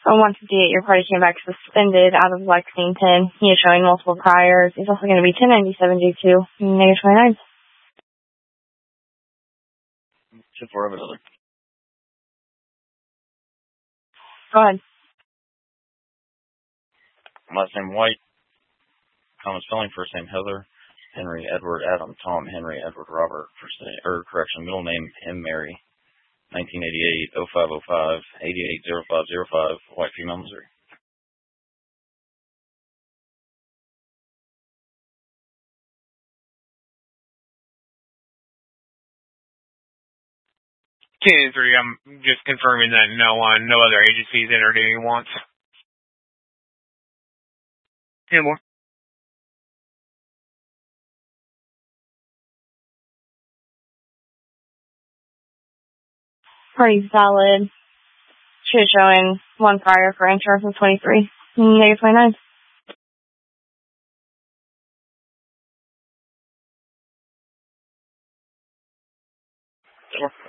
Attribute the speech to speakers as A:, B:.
A: On 158, your party came back suspended out of Lexington. He is showing multiple priors. He's also going to be 1097 G2, negative 29.
B: 10-4 of another.
A: Go ahead.
B: Last name White. Common spelling, first name Heather. Henry, Edward, Adam, Tom, Henry, Edward, Robert. Middle name M. Mary. 1988, 0505, 880505, white female, Missouri.
C: Ten 3. I'm just confirming that no other agencies entered any wants. 10 more.
A: Party valid. She is showing one prior for insurance of 23, negative 29.
B: Sure.